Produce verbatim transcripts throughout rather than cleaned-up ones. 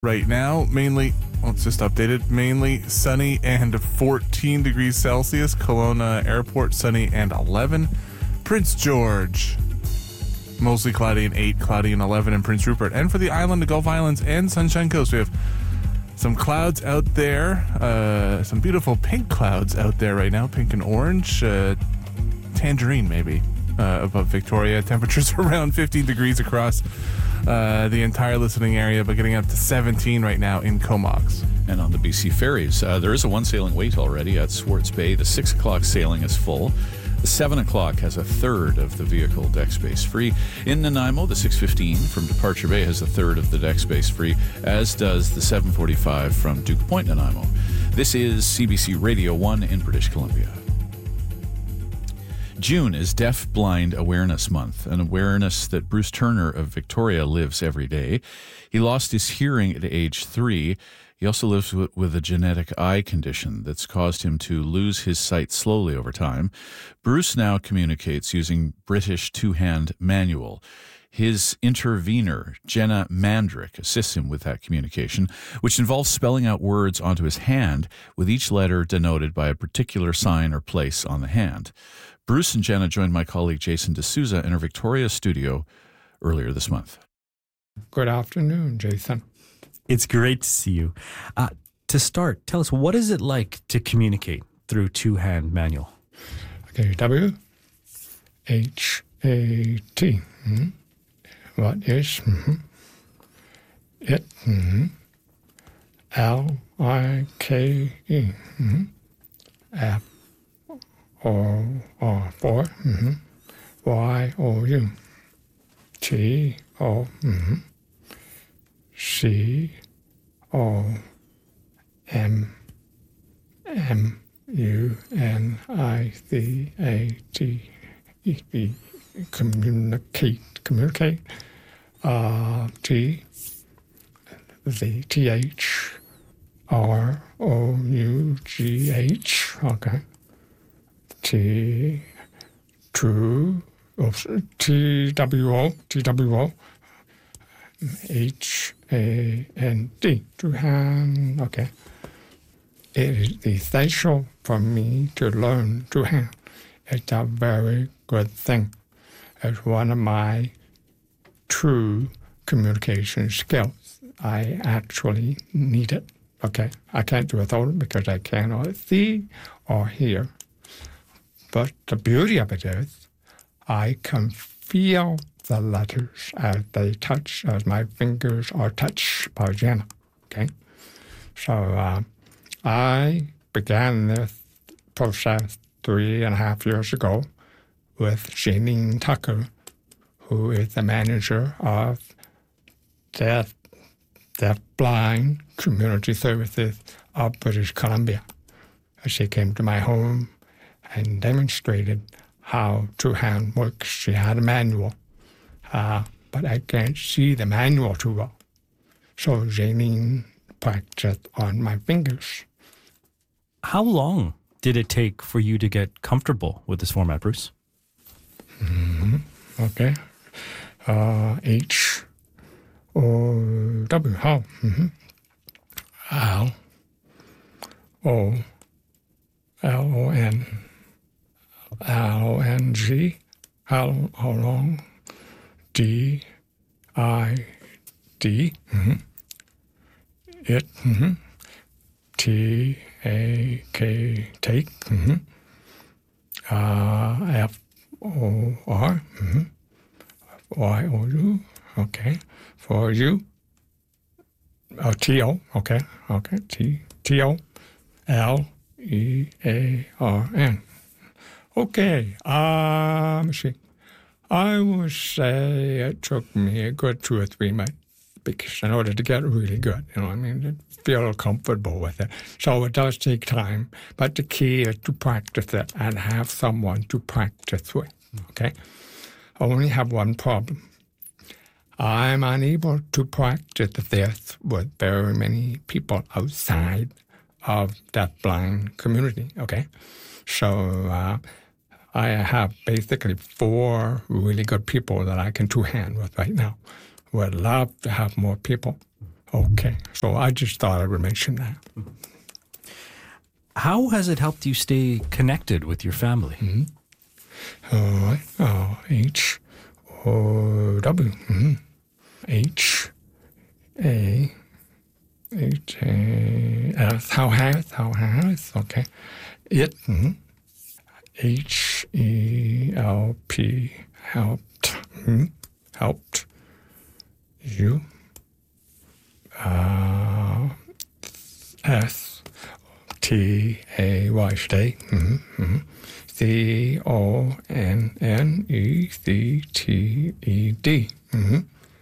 Right now, mainly, well, it's just updated, mainly sunny and fourteen degrees Celsius. Kelowna Airport, sunny and eleven. Prince George, mostly cloudy and eight, cloudy and eleven in Prince Rupert. And for the island, the Gulf Islands, and Sunshine Coast, we have some clouds out there, uh, some beautiful pink clouds out there right now, pink and orange, uh, tangerine maybe, uh, above Victoria. Temperatures around fifteen degrees across uh, the entire listening area, but getting up to seventeen right now in Comox. And on the B C ferries, uh, there is a one sailing wait already at Swartz Bay. The six o'clock sailing is full. The seven o'clock has a third of the vehicle deck space free. In Nanaimo, the six fifteen from Departure Bay has a third of the deck space free, as does the seven forty-five from Duke Point, Nanaimo. This is C B C Radio one in British Columbia. June is Deaf Blind Awareness Month, an awareness that Bruce Turner of Victoria lives every day. He lost his hearing at age three. He also lives with a genetic eye condition that's caused him to lose his sight slowly over time. Bruce now communicates using British two-hand manual. His intervener, Jenna Mandrick, assists him with that communication, which involves spelling out words onto his hand with each letter denoted by a particular sign or place on the hand. Bruce and Jenna joined my colleague Jason D'Souza in our Victoria studio earlier this month. Good afternoon, Jason. It's great to see you. Uh, to start, tell us, what is it like to communicate through two-hand manual? Okay, W, H, A, T. Mm-hmm. What is mm-hmm. it? Mm-hmm. L, I, K, E. Mm-hmm. F, O, R, four. Mm-hmm. Y, O, U. T, O, mm-hmm. C, O, M, M, U, N, I, C, A, T, E, E, communicate, communicate, uh, T, the T, H, R, O, U, G, H, okay, T, true, T, W, O, T, W, O, H, A, N, D, two hand, okay. It is essential for me to learn two hand. It's a very good thing. It's one of my true communication skills. I actually need it, okay? I can't do it without it because I cannot see or hear. But the beauty of it is I can feel the letters as they touch, as my fingers are touched by Jenna, okay? So uh, I began this process three and a half years ago with Janine Tucker, who is the manager of Deaf, Deaf Blind Community Services of British Columbia. She came to my home and demonstrated how two-hand works. She had a manual. Uh, but I can't see the manual too well. So Janine practiced on my fingers. How long did it take for you to get comfortable with this format, Bruce? Mm-hmm. Okay. Uh, H, O, W, how? Mm-hmm. L, O, L, O, N, L, O, N, G, how, how long? D, I, D, mm-hmm. It, mm-hmm. T, A, K, take, mm-hmm. uh, F, O, R, mm-hmm. Y, O, U, okay, for you, uh, T, O, okay, okay, T, T, O, L, E, A, R, N. Okay, um, let's see. I would say it took me a good two or three months because in order to get really good, you know what I mean, to feel comfortable with it. So it does take time, but the key is to practice it and have someone to practice with, okay? I only have one problem. I'm unable to practice this with very many people outside of deaf-blind community, okay? So uh, I have basically four really good people that I can two-hand with right now. Would love to have more people, Okay, so I just thought I would mention that. How has it helped you stay connected with your family? Mm-hmm. Uh, uh, H O W. Mm-hmm. H A H A S. How has? How has? Okay. It. Mm-hmm. H E L P. Helped. Mm-hmm. Helped. You. Uh, S T A Y. Stay. Mm-hmm. Mm-hmm. C O N N E C T E D. Mm-hmm.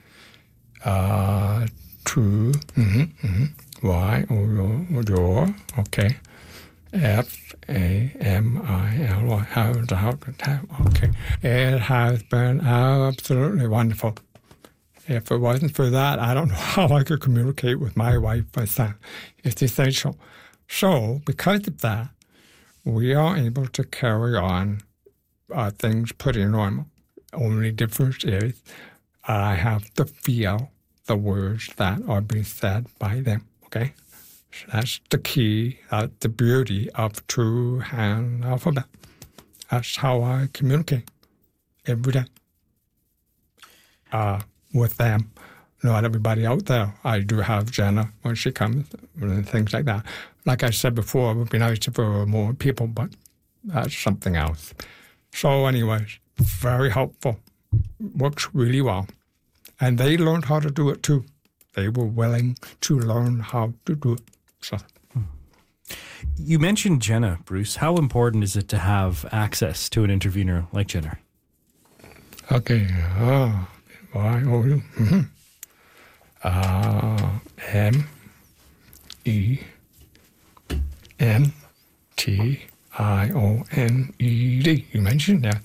Uh, true. Mm-hmm. Mm-hmm. Y O your. Okay. F A M I L Y. How the how okay. It has been absolutely wonderful. If it wasn't for that, I don't know how I could communicate with my wife and son. It's essential. So, because of that, we are able to carry on uh, things pretty normal. Only difference is I have to feel the words that are being said by them, okay? So that's the key, that's the beauty of True Han alphabet. That's how I communicate every day uh, with them. Not everybody out there. I do have Jenna when she comes and things like that. Like I said before, it would be nice if there were more people, but that's something else. So anyways, very helpful. Works really well. And they learned how to do it too. They were willing to learn how to do it. So. You mentioned Jenna, Bruce. How important is it to have access to an intervener like Jenna? Okay. Uh, why? Oh, mm-hmm. Uh, M E N T I O N E D. You mentioned that.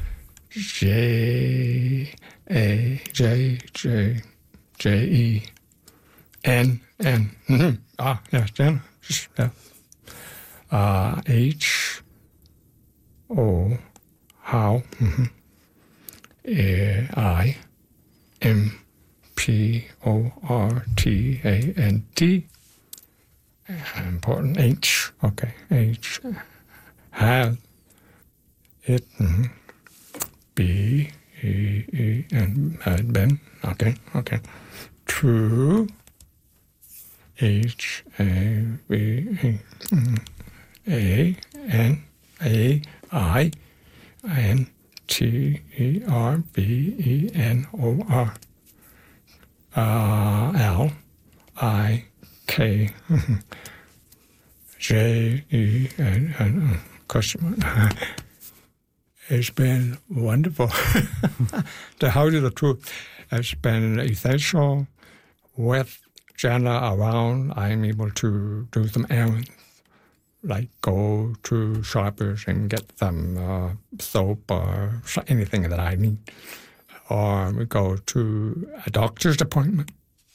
J A J J J E N N. Mm-hmm. Ah, yes, Jenna. Yeah. Uh, H O how mm-hmm. A I M P O R T A N T. Important. H. Okay. H. Have it. Mm-hmm. B. E. E. And had been. Okay. Okay. True. H. A. B. E. Mm-hmm. A. N. A. I. N. T. E. R. B. E. N. O. R. Uh, L, I, K, J, E, and, and customer. It's been wonderful. To tell you the truth, it's been essential. With Jenna around, I'm able to do some errands, like go to shoppers and get some uh, soap or anything that I need. Or we go to a doctor's appointment.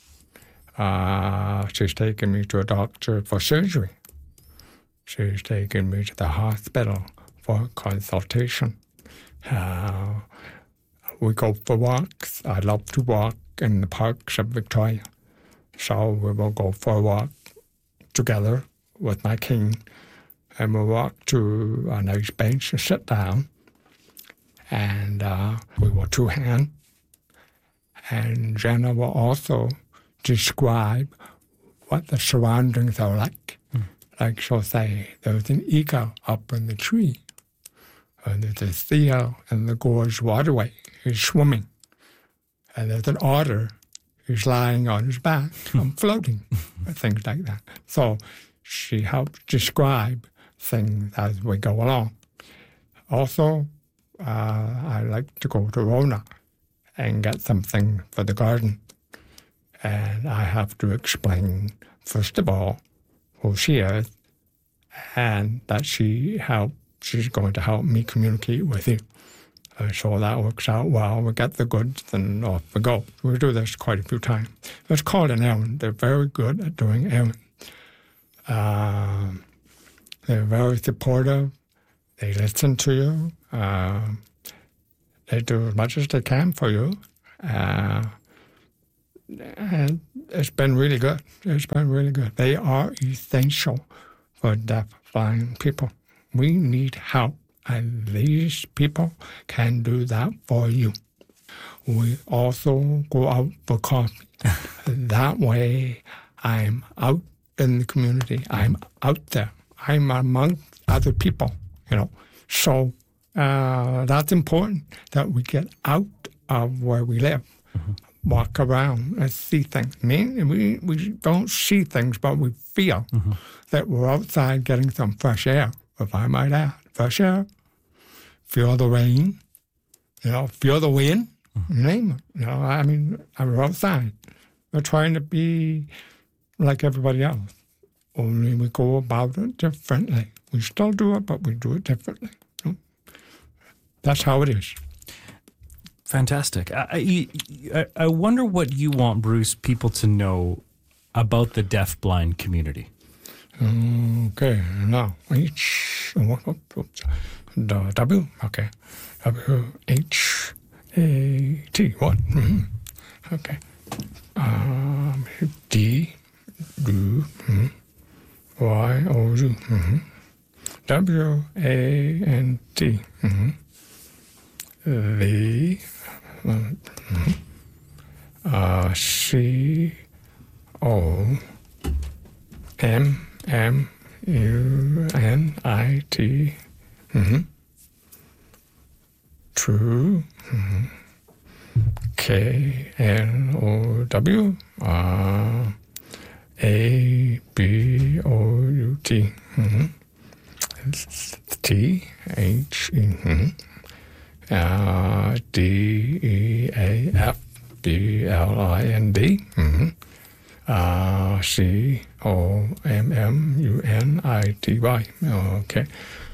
Uh, she's taken me to a doctor for surgery. She's taken me to the hospital for consultation. Uh, we go for walks. I love to walk in the parks of Victoria. So we will go for a walk together with my king. And we'll walk to a nice bench and sit down. And uh, we will two hand. And Jenna will also describe what the surroundings are like. Mm. Like she'll say, there's an eagle up in the tree. And there's a seal in the gorge waterway. He's swimming. And there's an otter who's lying on his back and floating. Things like that. So she helps describe things as we go along. Also, Uh, I like to go to Rona and get something for the garden. And I have to explain, first of all, who she is and that she help, she's going to help me communicate with you. Uh, so that works out well. We get the goods and off we go. We do this quite a few times. It's called an errand. They're very good at doing errands. Uh, they're very supportive. They listen to you. Uh, they do as much as they can for you. Uh, and it's been really good. It's been really good. They are essential for deaf-blind people. We need help, and these people can do that for you. We also go out for coffee. That way, I'm out in the community. I'm out there. I'm among other people, you know. So uh, that's important, that we get out of where we live, mm-hmm. walk around and see things. I mean, we, we don't see things, but we feel mm-hmm. that we're outside getting some fresh air, if I might add. Fresh air, feel the rain, you know, feel the wind, mm-hmm. you name it. You know, I mean, we're outside. We're trying to be like everybody else, only we go about it differently. We still do it, but we do it differently. You know? That's how it is. Fantastic. I, I, I wonder what you want, Bruce, people to know about the deafblind community. Okay, now H, the W, okay, W H A T, what? Mm-hmm. Okay, um, D, D, mm-hmm. Y, O, U, mm-hmm. W, A, N, T, mm-hmm. V, mm-hmm. uh, C, O, M, M, U, N, I, T, mm-hmm. True, mm-hmm. K, N, O, W, uh, A, B, O, U, T, mm-hmm. T, H, E, mm-hmm. uh, D, E, A, F, B, L, I, N, D, mm-hmm. uh, C, O, M, M, U, N, I, T, Y. Okay.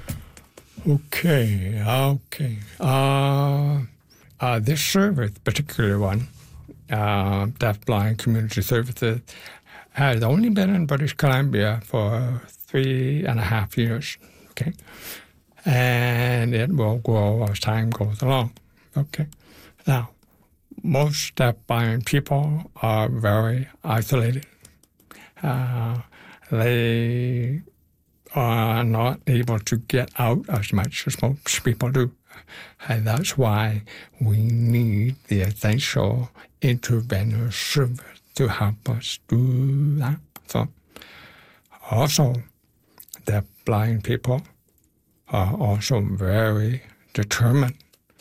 Okay, okay. Uh, uh, this service, particular one, uh, deaf-blind community services, has only been in British Columbia for three and a half years, okay? And it will grow as time goes along, okay? Now, most deaf-blind people are very isolated. Uh, they are not able to get out as much as most people do. And that's why we need the essential intervenor service to help us do that. So, also, the blind people are also very determined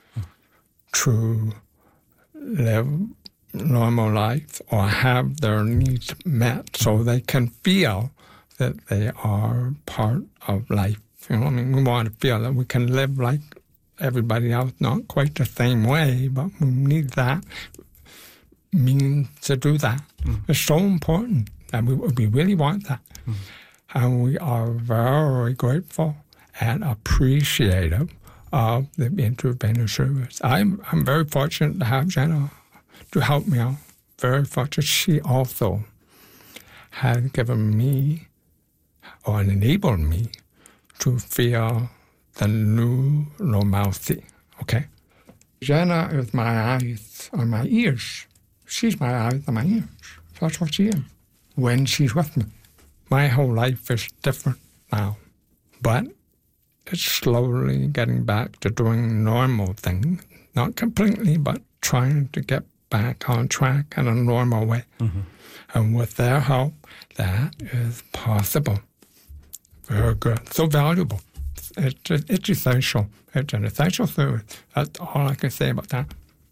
to live normal life or have their needs met so they can feel that they are part of life. You know, I mean, we want to feel that we can live like everybody else, not quite the same way, but we need that means to do that. Mm. It's so important, and we, we really want that. Mm. And we are very grateful and appreciative of the intervenor service. I'm, I'm very fortunate to have Jenna to help me out. Very fortunate. She also has given me or enabled me to feel the new normalcy, okay? Jenna is my eyes or my ears. She's my eyes and my ears. That's what she is when she's with me. My whole life is different now, but it's slowly getting back to doing normal things. Not completely, but trying to get back on track in a normal way. Mm-hmm. And with their help, that is possible. Very good. So valuable. It's, it's essential. It's an essential service. That's all I can say about that.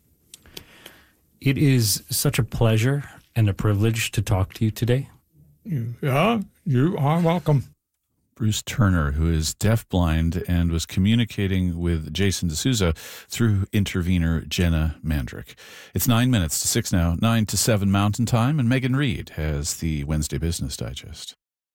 It is such a pleasure and a privilege to talk to you today. Yeah, you are welcome. Bruce Turner, who is deafblind and was communicating with Jason D'Souza through intervener Jenna Mandrick. It's nine minutes to six now, nine to seven Mountain Time, and Megan Reed has the Wednesday Business Digest.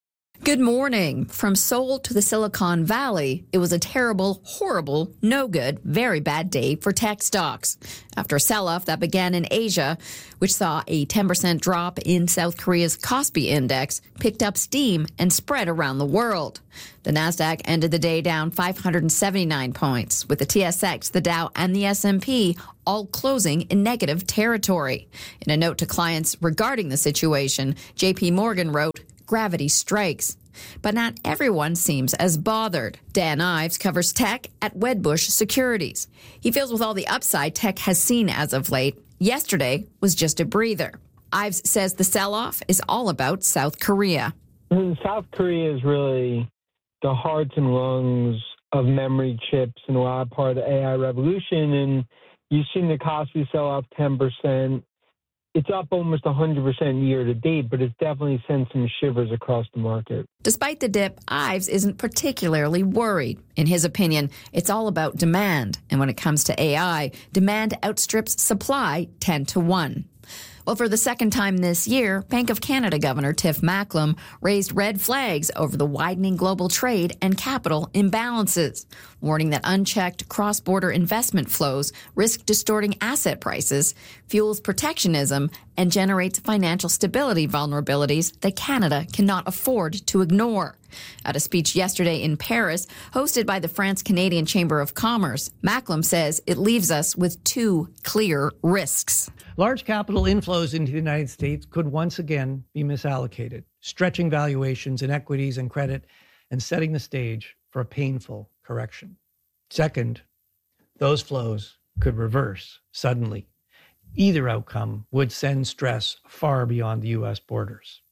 Good morning. From Seoul to the Silicon Valley, it was a terrible, horrible, no good, very bad day for tech stocks. After a sell-off that began in Asia, which saw a ten percent drop in South Korea's Kospi index, picked up steam and spread around the world. The Nasdaq ended the day down five hundred seventy-nine points, with the T S X, the Dow, and the S and P all closing in negative territory. In a note to clients regarding the situation, J P Morgan wrote, "Gravity strikes." But not everyone seems as bothered. Dan Ives covers tech at Wedbush Securities. He feels with all the upside tech has seen as of late, yesterday was just a breather. Ives says the sell-off is all about South Korea. South Korea is really the hearts and lungs of memory chips and a lot of part of the A I revolution. And you've seen the Kospi sell off ten percent. It's up almost one hundred percent year to date, but it's definitely sent some shivers across the market. Despite the dip, Ives isn't particularly worried. In his opinion, it's all about demand. And when it comes to A I, demand outstrips supply ten to one. Well, for the second time this year, Bank of Canada Governor Tiff Macklem raised red flags over the widening global trade and capital imbalances, warning that unchecked cross-border investment flows risk distorting asset prices, fuels protectionism, and generates financial stability vulnerabilities that Canada cannot afford to ignore. At a speech yesterday in Paris, hosted by the France-Canadian Chamber of Commerce, Macklem says it leaves us with two clear risks. Large capital inflows into the United States could once again be misallocated, stretching valuations in equities and credit and setting the stage for a painful correction. Second, those flows could reverse suddenly. Either outcome would send stress far beyond the U S borders.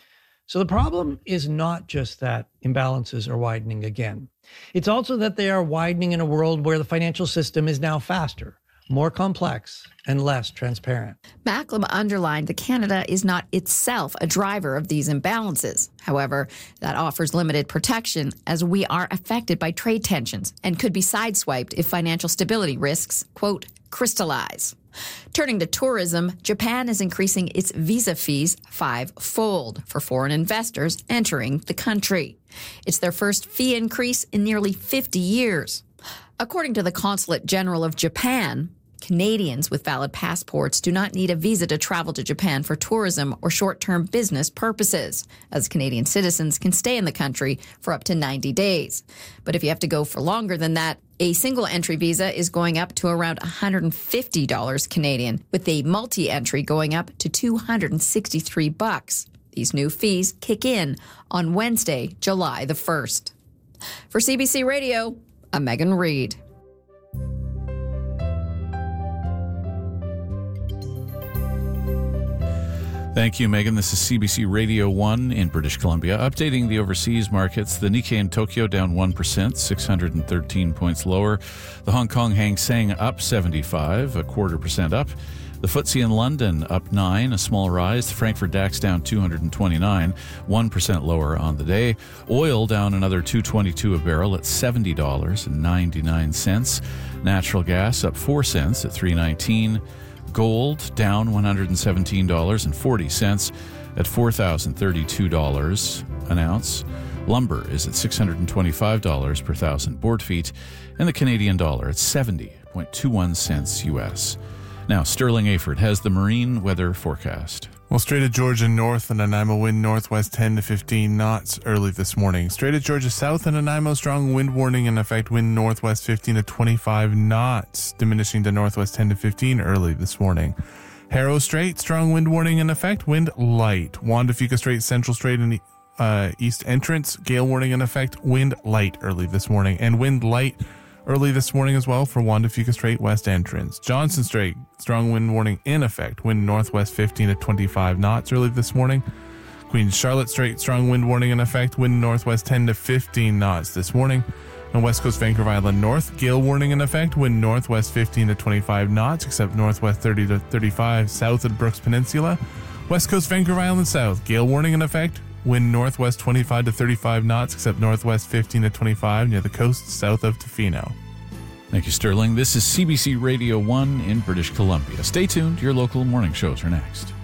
So the problem is not just that imbalances are widening again. It's also that they are widening in a world where the financial system is now faster, more complex, and less transparent. Macklem underlined that Canada is not itself a driver of these imbalances. However, that offers limited protection as we are affected by trade tensions and could be sideswiped if financial stability risks, quote, crystallize. Turning to tourism, Japan is increasing its visa fees five-fold for foreign investors entering the country. It's their first fee increase in nearly fifty years. According to the Consulate General of Japan, Canadians with valid passports do not need a visa to travel to Japan for tourism or short-term business purposes, as Canadian citizens can stay in the country for up to ninety days. But if you have to go for longer than that, a single entry visa is going up to around one hundred fifty dollars Canadian, with a multi-entry going up to two hundred sixty-three bucks. These new fees kick in on Wednesday, July the first. For C B C Radio, I'm Megan Reed. Thank you, Megan. This is C B C Radio one in British Columbia. Updating the overseas markets, the Nikkei in Tokyo down one percent, six hundred thirteen points lower. The Hong Kong Hang Seng up seventy-five, a quarter percent up. The F T S E in London up nine, a small rise. The Frankfurt DAX down two hundred twenty-nine, one percent lower on the day. Oil down another two twenty-two a barrel at seventy dollars and ninety-nine cents. Natural gas up four cents at three nineteen. Gold down one hundred seventeen dollars and forty cents at four thousand thirty-two dollars an ounce. Lumber is at six hundred twenty-five dollars per thousand board feet, and the Canadian dollar at seventy point two one cents U S. Now, Sterling Aford has the marine weather forecast. Well, Strait of Georgia north and Nanaimo wind northwest ten to fifteen knots early this morning. Strait of Georgia south and Nanaimo strong wind warning in effect, wind northwest fifteen to twenty-five knots, diminishing to northwest ten to fifteen early this morning. Harrow Strait, strong wind warning in effect, wind light. Juan de Fuca Strait, Central Strait and uh, East Entrance, gale warning in effect, wind light early this morning. And wind light early this morning as well for Juan de Fuca Strait, West Entrance. Johnson Strait, strong wind warning in effect, wind northwest fifteen to twenty-five knots early this morning. Queen Charlotte Strait, strong wind warning in effect, wind northwest ten to fifteen knots this morning. On West Coast Vancouver Island North, gale warning in effect, wind northwest fifteen to twenty-five knots, except northwest thirty to thirty-five south of Brooks Peninsula. West Coast Vancouver Island South, gale warning in effect, wind northwest twenty-five to thirty-five knots, except northwest fifteen to twenty-five near the coast south of Tofino. Thank you, Sterling. This is C B C Radio one in British Columbia. Stay tuned. Your local morning shows are next.